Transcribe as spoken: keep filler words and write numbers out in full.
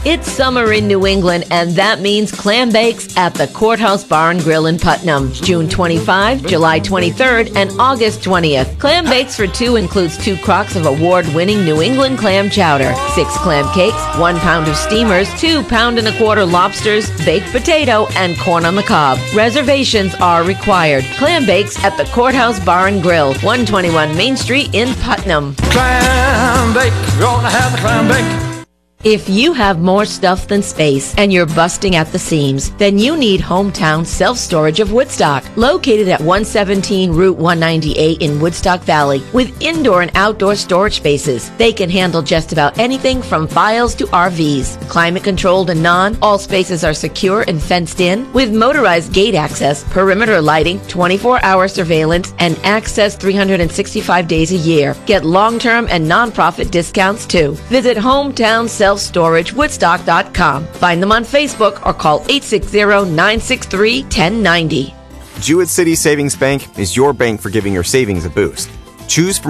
It's summer in New England, and that means clam bakes at the Courthouse Bar and Grill in Putnam. June twenty-fifth, July twenty-third, and August twentieth. Clam bakes for two includes two crocks of award-winning New England clam chowder, six clam cakes, one pound of steamers, two pound and a quarter lobsters, baked potato, and corn on the cob. Reservations are required. Clam bakes at the Courthouse Bar and Grill, one twenty-one Main Street in Putnam. Clam bake, gonna have the clam bake. If you have more stuff than space and you're busting at the seams, then you need Hometown Self-Storage of Woodstock, located at one seventeen Route one ninety-eight in Woodstock Valley, with indoor and outdoor storage spaces. They can handle just about anything from files to R Vs. Climate controlled and non, all spaces are secure and fenced in, with motorized gate access, perimeter lighting, twenty-four hour surveillance, and access three hundred sixty-five days a year. Get long-term and non-profit discounts too. Visit Hometown Self Storage Woodstock dot com. Find them on Facebook or call eight six zero, nine six three, one zero nine zero. Jewett City Savings Bank is your bank for giving your savings a boost. Choose from